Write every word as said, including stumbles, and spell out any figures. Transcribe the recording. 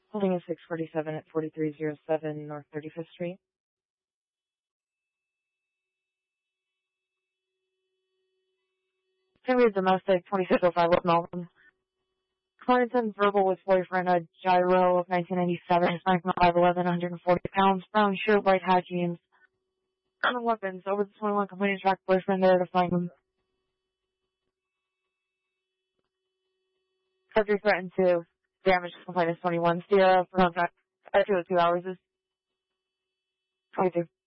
Holding a six forty-seven at forty-three oh seven North thirty-fifth Street. Henry Domestic, twenty-six oh five West Melbourne. Clarendon verbal with boyfriend, a gyro of nineteen ninety-seven, is five eleven, one hundred forty pounds, brown shirt, white hat, jeans. Common weapons, over the twenty-one, complaining track boyfriend there to find him. Subject threatened to damage complaint is twenty-one. Sierra for contact, uh, two, two hours is twenty-two.